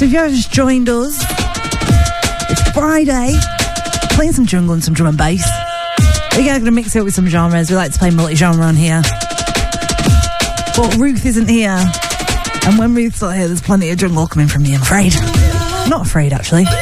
So if you have just joined us, it's Friday, playing some jungle and some drum and bass. We're going to mix it up with some genres. We like to play multi-genre on here. But Ruth isn't here. And when Ruth's not here, there's plenty of jungle coming from me, I'm afraid. Not afraid, actually.